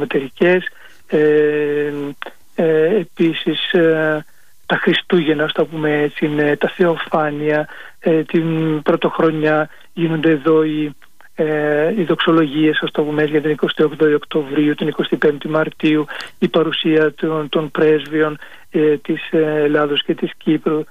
πρωτομετερικές, επίσης τα Χριστούγεννα, το πούμε έτσι, είναι τα Θεοφάνεια, την Πρωτοχρονιά γίνονται εδώ οι δοξολογίες, ας το πούμε, για την 28η Οκτωβρίου, την 25η Μαρτίου, η παρουσία των πρέσβειων της Ελλάδος και της Κύπρου.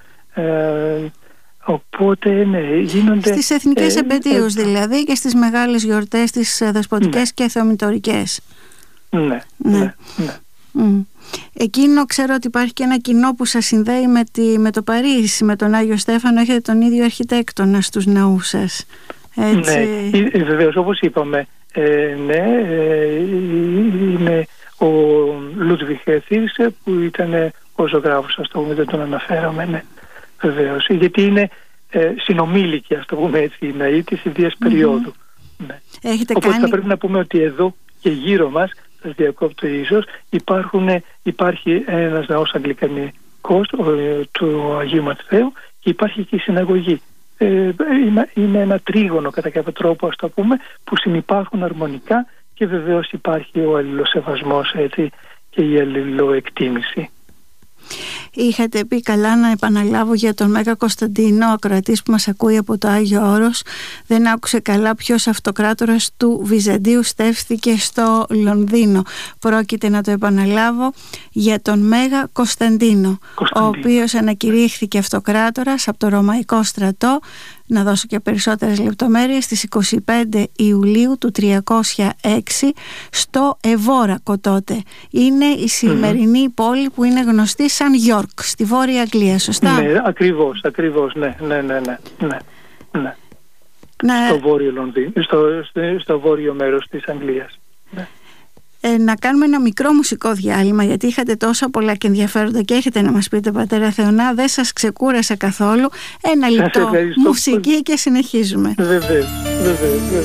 Οπότε ναι, γίνονται στις εθνικές επετείους δηλαδή και στις μεγάλες γιορτές, τις δεσποτικές και θεομητορικές. Ναι. Εκείνο ξέρω ότι υπάρχει και ένα κοινό που σας συνδέει με το Παρίσι, με τον Άγιο Στέφανο. Έχετε τον ίδιο αρχιτέκτονα στους ναούς σας, έτσι? Ναι, βεβαίως, όπως είπαμε, είναι ο Λούντβιχ Θίρσε, που ήταν ο ζωγράφος, ας το πούμε, δεν τον αναφέραμε, ναι, βεβαίως, γιατί είναι συνομήλικοι, ας το πούμε έτσι, οι ναοί της ίδιας περίοδου. Ναι. Οπότε θα πρέπει να πούμε ότι εδώ και γύρω μας, σας διακόπτω ίσως, υπάρχει ένας ναός αγγλικανικός του Αγίου Ματθαίου και υπάρχει και η συναγωγή. Είναι ένα τρίγωνο κατά κάποιο τρόπο, ας το πούμε, που συνυπάρχουν αρμονικά και βεβαίως υπάρχει ο αλληλοσεβασμός, έτσι, και η αλληλοεκτίμηση. Είχατε πει, καλά να επαναλάβω για τον Μέγα Κωνσταντίνο, ο ακροατής που μας ακούει από το Άγιο Όρος δεν άκουσε καλά ποιος αυτοκράτορας του Βυζαντίου στέφθηκε στο Λονδίνο. Πρόκειται, να το επαναλάβω, για τον Μέγα Κωνσταντίνο, ο οποίος ανακηρύχθηκε αυτοκράτορας από το Ρωμαϊκό στρατό, να δώσω και περισσότερες λεπτομέρειες, στις 25 Ιουλίου του 306 στο Εβόρακο τότε. Είναι η σημερινή πόλη που είναι γνωστή σαν Γιόρκ, στη Βόρεια Αγγλία, σωστά? Ναι, ακριβώς, ναι. Στο βόρειο Λονδίνο, στο βόρειο μέρος της Αγγλίας. Ναι. Να κάνουμε ένα μικρό μουσικό διάλειμμα, γιατί είχατε τόσα πολλά και ενδιαφέροντα και έχετε να μας πείτε, πατέρα Θεωνά. Δεν σας ξεκούρασα καθόλου. Ένα λεπτό μουσική και συνεχίζουμε. Βεβαίως.